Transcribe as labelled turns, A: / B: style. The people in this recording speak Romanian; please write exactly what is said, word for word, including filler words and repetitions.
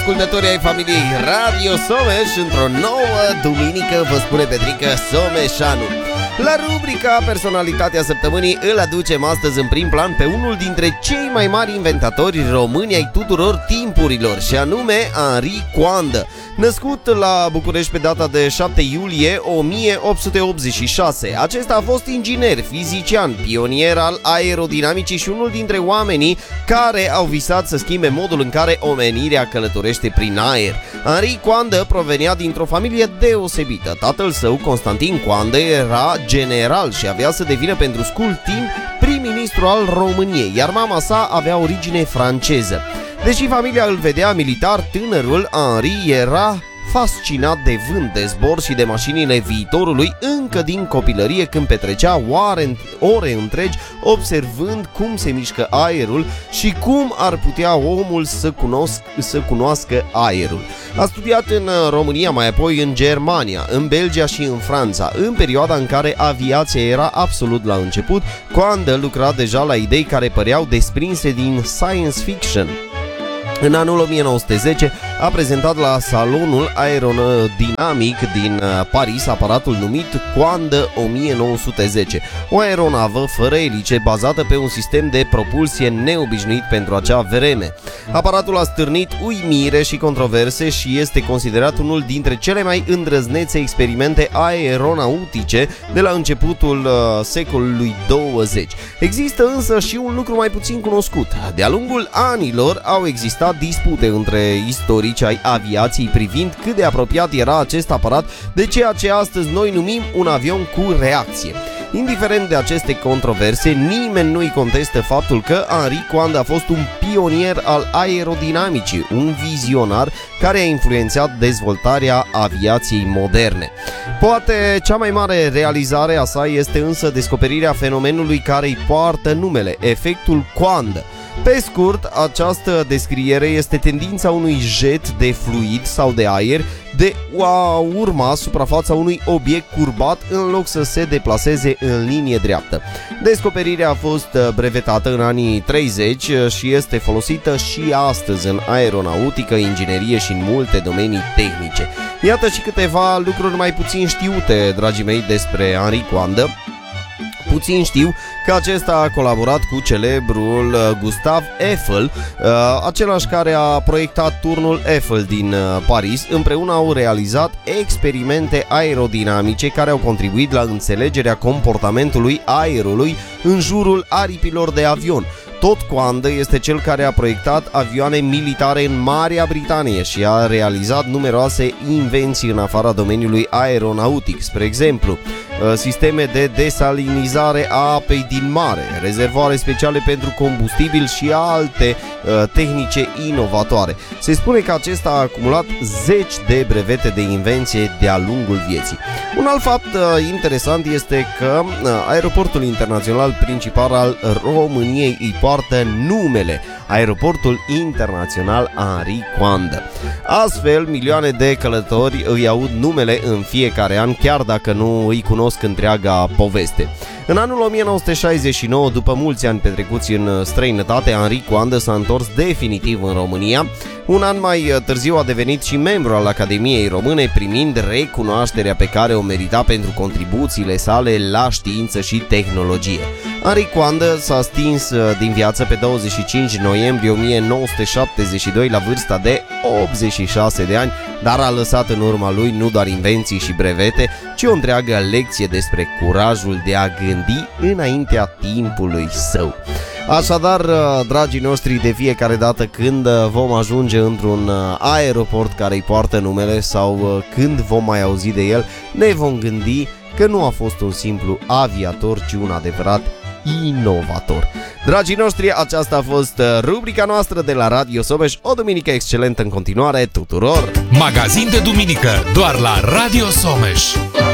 A: ascultători ai familiei Radio Someș, într-o nouă duminică vă spune Petrică Someșanu. La rubrica Personalitatea Săptămânii îl aducem astăzi în prim plan pe unul dintre cei mai mari inventatori români ai tuturor timpurilor, și anume Henri Coandă. Născut la București pe data de șapte iulie o mie opt sute optzeci și șase, acesta a fost inginer, fizician, pionier al aerodinamicii și unul dintre oamenii care au visat să schimbe modul în care omenirea călătorește prin aer. Henri Coandă provenea dintr-o familie deosebită. Tatăl său, Constantin Coandă, era general și avea să devină pentru scurt timp prim-ministru al României, iar mama sa avea origine franceză. Deși familia îl vedea militar, tânărul Henri era fascinat de vânt, de zbor și de mașinile viitorului încă din copilărie, când petrecea ore, ore întregi observând cum se mișcă aerul și cum ar putea omul să, cunosc, să cunoască aerul. A studiat în România, mai apoi în Germania, în Belgia și în Franța. În perioada în care aviația era absolut la început, Coandă lucra deja la idei care păreau desprinse din science fiction. În anul o mie nouă sute zece a prezentat la Salonul Aerodinamic din Paris aparatul numit Coandă o mie nouă sute zece, o aeronavă fără elice bazată pe un sistem de propulsie neobișnuit pentru acea vreme. Aparatul a stârnit uimire și controverse și este considerat unul dintre cele mai îndrăznețe experimente aeronautice de la începutul uh, secolului douăzeci. Există însă și un lucru mai puțin cunoscut. De-a lungul anilor au existat dispute între istorici ai aviației privind cât de apropiat era acest aparat de ceea ce astăzi noi numim un avion cu reacție. Indiferent de aceste controverse, nimeni nu-i contestă faptul că Henri Coandă a fost un pionier al aerodinamicii, un vizionar care a influențat dezvoltarea aviației moderne. Poate cea mai mare realizare a sa este însă descoperirea fenomenului care îi poartă numele, efectul Coandă. Pe scurt, această descriere este tendința unui jet de fluid sau de aer de a urma suprafața unui obiect curbat în loc să se deplaseze în linie dreaptă. Descoperirea a fost brevetată în anii treizeci și este folosită și astăzi în aeronautică, inginerie și în multe domenii tehnice. Iată și câteva lucruri mai puțin știute, dragii mei, despre Henri Coandă. Puțin știu că acesta a colaborat cu celebrul Gustave Eiffel, același care a proiectat turnul Eiffel din Paris. Împreună au realizat experimente aerodinamice care au contribuit la înțelegerea comportamentului aerului în jurul aripilor de avion. Tot Coandă este cel care a proiectat avioane militare în Marea Britanie și a realizat numeroase invenții în afara domeniului aeronautic, spre exemplu sisteme de desalinizare a apei din mare, rezervoare speciale pentru combustibil și alte uh, tehnice inovatoare. Se spune că acesta a acumulat zeci de brevete de invenție de-a lungul vieții. Un alt fapt uh, interesant este că uh, aeroportul internațional principal al României îi poartă numele, Aeroportul Internațional Henri Coandă. Astfel, milioane de călători îi aud numele în fiecare an, chiar dacă nu îi cunosc întreaga poveste. În anul o mie nouă sute șaizeci și nouă, după mulți ani petrecuți în străinătate, Henri Coandă s-a întors definitiv în România. Un an mai târziu a devenit și membru al Academiei Române, primind recunoașterea pe care o merita pentru contribuțiile sale la știință și tehnologie. Henri Coandă s-a stins din viață pe douăzeci și cinci noiembrie o mie nouă sute șaptezeci și doi la vârsta de optzeci și șase de ani, dar a lăsat în urma lui nu doar invenții și brevete, ci o întreagă lecție despre curajul de a gândi înaintea timpului său. Așadar, dragii noștri, de fiecare dată când vom ajunge într-un aeroport care îi poartă numele sau când vom mai auzi de el, ne vom gândi că nu a fost un simplu aviator, ci un adevărat inovator. Dragii noștri, aceasta a fost rubrica noastră de la Radio Someș. O duminică excelentă în continuare tuturor!
B: Magazin de duminică doar la Radio Someș.